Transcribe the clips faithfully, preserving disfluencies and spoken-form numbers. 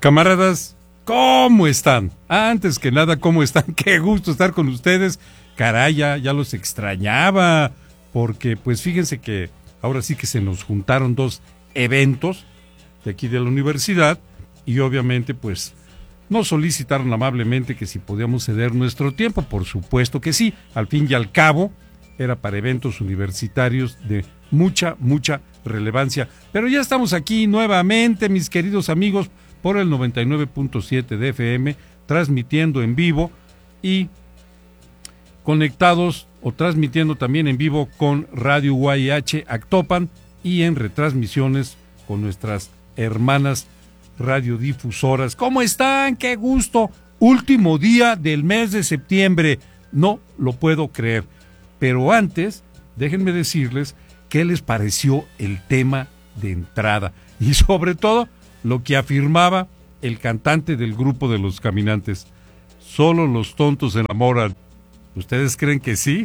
Camaradas, ¿cómo están? Antes que nada, ¿cómo están? Qué gusto estar con ustedes. Caray, ya, ya los extrañaba, porque pues fíjense que ahora sí que se nos juntaron dos eventos de aquí de la universidad y obviamente pues nos solicitaron amablemente que si podíamos ceder nuestro tiempo. Por supuesto que sí, al fin y al cabo era para eventos universitarios de mucha, mucha relevancia. Pero ya estamos aquí nuevamente, mis queridos amigos, por el noventa y nueve punto siete de F M, transmitiendo en vivo y conectados o transmitiendo también en vivo con Radio U A H Actopan y en retransmisiones con nuestras hermanas radiodifusoras. ¿Cómo están? ¡Qué gusto! Último día del mes de septiembre. No lo puedo creer. Pero antes, déjenme decirles qué les pareció el tema de entrada y sobre todo lo que afirmaba el cantante del grupo de Los Caminantes. Solo los tontos se enamoran. ¿Ustedes creen que sí?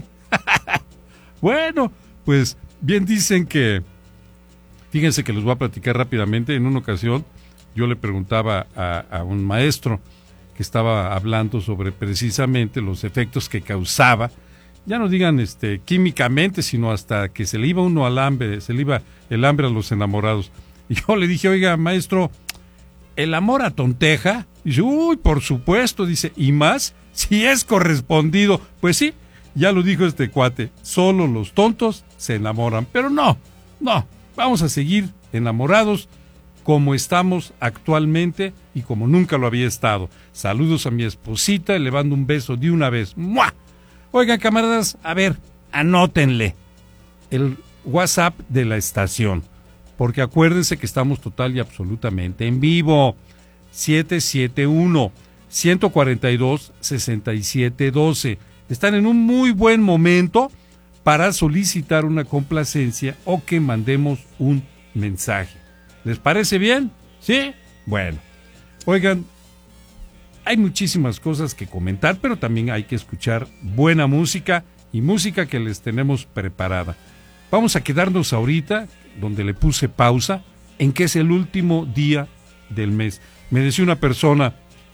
Bueno, pues bien dicen que, fíjense que les voy a platicar rápidamente. En una ocasión yo le preguntaba a, a un maestro que estaba hablando sobre precisamente los efectos que causaba, ya no digan este químicamente, sino hasta que se le iba uno al hambre, se le iba el hambre a los enamorados. Y yo le dije, oiga, maestro, ¿el amor atonteja? Y dice, uy, por supuesto, dice, ¿y más? Si es correspondido. Pues sí, ya lo dijo este cuate, solo los tontos se enamoran. Pero no, no, vamos a seguir enamorados como estamos actualmente y como nunca lo había estado. Saludos a mi esposita, le mando un beso de una vez. ¡Mua! Oigan, camaradas, a ver, anótenle el WhatsApp de la estación, porque acuérdense que estamos total y absolutamente en vivo. siete siete uno, uno cuatro dos, seis siete uno dos. Están en un muy buen momento para solicitar una complacencia o que mandemos un mensaje. ¿Les parece bien? ¿Sí? Bueno. Oigan, hay muchísimas cosas que comentar, pero también hay que escuchar buena música y música que les tenemos preparada. Vamos a quedarnos ahorita, donde le puse pausa, en que es el último día del mes. Me decía una persona,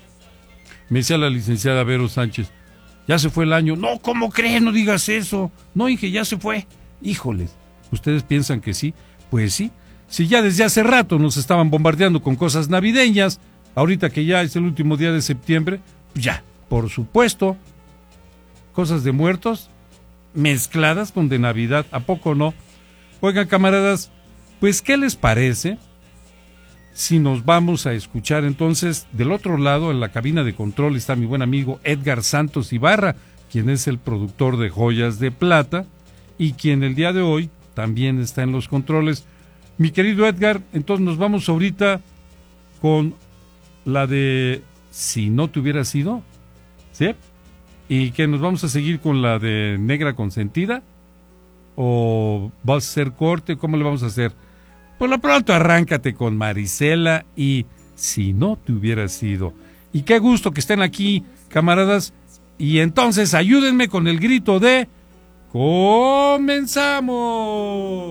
me decía la licenciada Vero Sánchez, ya se fue el año. No, ¿cómo crees? No digas eso. No, Inge, ya se fue. Híjoles, ¿ustedes piensan que sí? Pues sí. Si ya desde hace rato nos estaban bombardeando con cosas navideñas, ahorita que ya es el último día de septiembre, pues ya, por supuesto, cosas de muertos mezcladas con de Navidad, ¿a poco no? Oigan, camaradas, pues ¿qué les parece si nos vamos a escuchar entonces? Del otro lado, en la cabina de control, está mi buen amigo Edgar Santos Ibarra, quien es el productor de Joyas de Plata y quien el día de hoy también está en los controles. Mi querido Edgar, entonces nos vamos ahorita con la de Si no te hubiera sido, ¿sí? ¿Y que nos vamos a seguir con la de Negra Consentida? ¿O vas a hacer corte? ¿Cómo le vamos a hacer? Por lo pronto arráncate con Marisela y Si no te hubiera sido. Y qué gusto que estén aquí, camaradas. Y entonces ayúdenme con el grito de ¡Comenzamos!